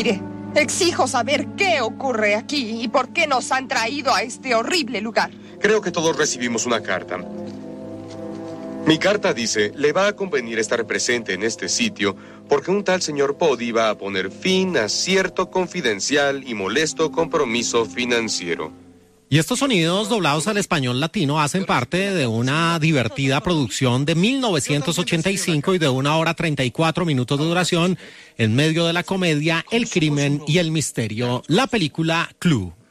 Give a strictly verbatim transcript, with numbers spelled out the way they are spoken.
Mire, exijo saber qué ocurre aquí y por qué nos han traído a este horrible lugar. Creo que todos recibimos una carta. Mi carta dice, le va a convenir estar presente en este sitio porque un tal señor Pody va a poner fin a cierto confidencial y molesto compromiso financiero. Y estos sonidos doblados al español latino hacen parte de una divertida producción de mil novecientos ochenta y cinco y de una hora treinta y cuatro minutos de duración en medio de la comedia, el crimen y el misterio, la película Clue.